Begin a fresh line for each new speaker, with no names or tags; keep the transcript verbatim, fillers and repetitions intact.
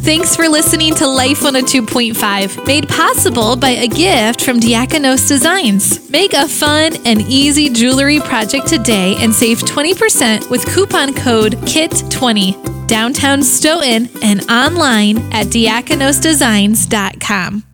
Thanks for listening to Life one oh two point five, made possible by a gift from Diakonos Designs. Make a fun and easy jewelry project today and save twenty percent with coupon code K I T twenty. Downtown Stoughton and online at diakonos designs dot com.